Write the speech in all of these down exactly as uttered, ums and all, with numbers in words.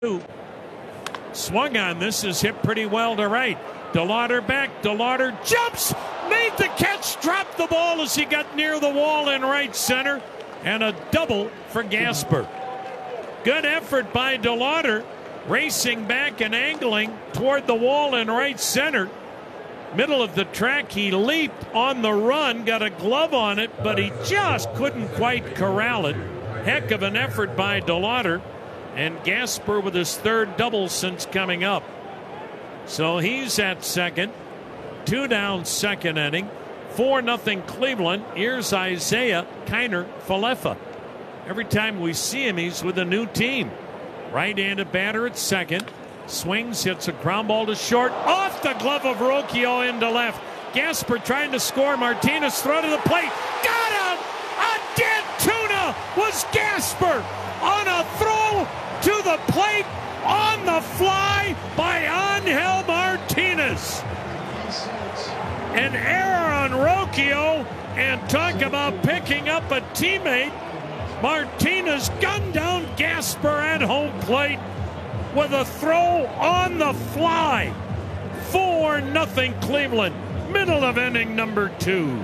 Swung on. This is hit pretty well to right. DeLauder back. DeLauder jumps. Made the catch. Dropped the ball as he got near the wall in right center. And a double for Gasper. Good effort by DeLauder. Racing back and angling toward the wall in right center. Middle of the track, he leaped on the run, got a glove on it, but he just couldn't quite corral it. Heck of an effort by DeLauder. And Gasper with his third double since coming up. So he's at second. Two down second inning. four nothing Cleveland. Here's Isaiah Kiner Falefa. Every time we see him, he's with a new team. Right-handed batter at second. Swings, hits a ground ball to short. Off the glove of Rocchio into left. Gasper trying to score. Martinez throw to the plate. Got him! A dead tuna was Gasper on a throw to the plate on the fly by Angel Martinez. An error on Rocchio, and talk about picking up a teammate. Martinez gunned down Gasper at home plate with a throw on the fly. four nothing Cleveland, middle of inning number two.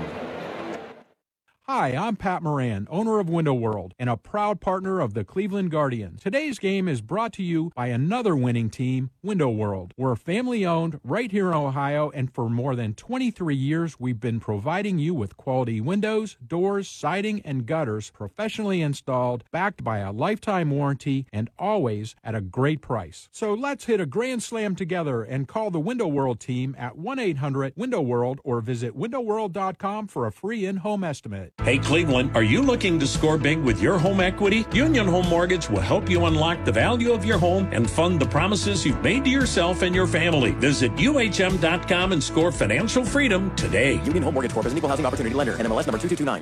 Hi, I'm Pat Moran, owner of Window World and a proud partner of the Cleveland Guardians. Today's game is brought to you by another winning team, Window World. We're family-owned right here in Ohio, and for more than twenty-three years, we've been providing you with quality windows, doors, siding, and gutters professionally installed, backed by a lifetime warranty, and always at a great price. So let's hit a grand slam together and call the Window World team at one eight hundred window world or visit window world dot com for a free in-home estimate. Hey Cleveland, are you looking to score big with your home equity? Union Home Mortgage will help you unlock the value of your home and fund the promises you've made to yourself and your family. Visit U H M dot com and score financial freedom today. Union Home Mortgage Corp is an equal housing opportunity lender. N M L S number two two two nine.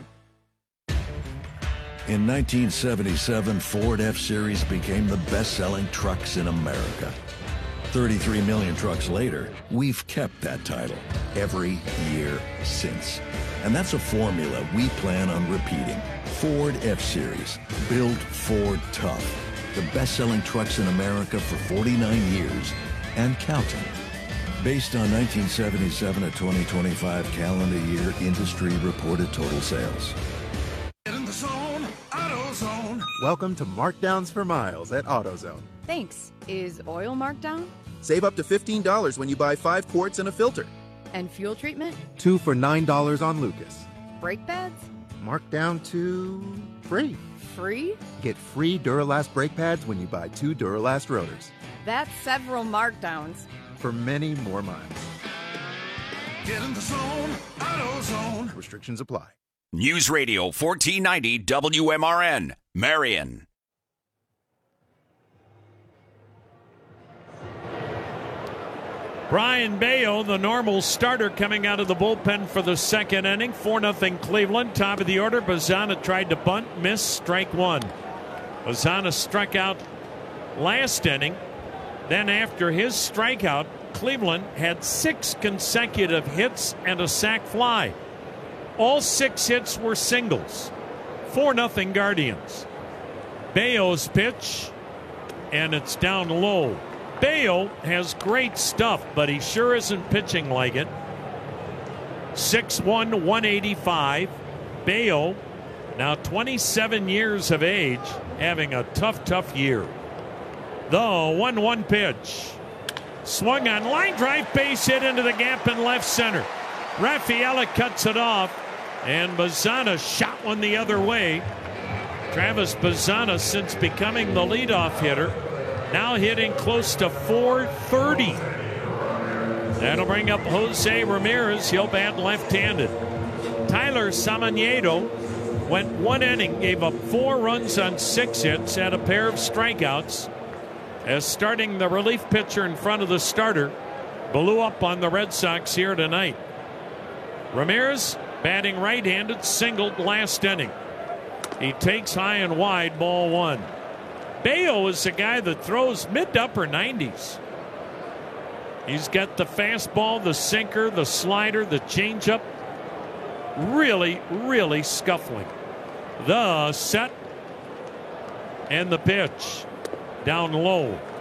In nineteen seventy-seven, Ford F-Series became the best-selling trucks in America. thirty-three million trucks later, we've kept that title every year since. And that's a formula we plan on repeating. Ford F-Series, built Ford tough. The best-selling trucks in America for forty-nine years and counting. Based on nineteen seventy-seven to twenty twenty-five calendar year industry reported total sales. Get in the zone, AutoZone. Welcome to Markdowns for Miles at AutoZone. Thanks. Is oil marked down? Save up to fifteen dollars when you buy five quarts and a filter. And fuel treatment? Two for nine dollars on Lucas. Brake pads? Marked down to free. Free? Get free Duralast brake pads when you buy two Duralast rotors. That's several markdowns. For many more miles. Get in the zone, AutoZone. Restrictions apply. News Radio fourteen ninety W M R N, Marion. Brian Bayo, the normal starter, coming out of the bullpen for the second inning. four nothing Cleveland. Top of the order. Bazzana tried to bunt, missed, strike one. Bazzana struck out last inning. Then after his strikeout, Cleveland had six consecutive hits and a sac fly. All six hits were singles. four nothing Guardians. Bayo's pitch, and it's down low. Bayo has great stuff, but he sure isn't pitching like it. six one, one eighty-five. Bayo, now twenty-seven years of age, having a tough, tough year. The one one pitch. Swung on, line drive, base hit into the gap in left center. Raffaella cuts it off, and Bazzana shot one the other way. Travis Bazzana, since becoming the leadoff hitter, now hitting close to four thirty. That'll bring up Jose Ramirez. He'll bat left-handed. Tyler Samaniego went one inning, gave up four runs on six hits, had a pair of strikeouts. As starting the relief pitcher in front of the starter, blew up on the Red Sox here tonight. Ramirez, batting right-handed, singled last inning. He takes high and wide, ball one. Bayo is a guy that throws mid to upper nineties. He's got the fastball, the sinker, the slider, the changeup. Really, really scuffling. The set and the pitch. Down low.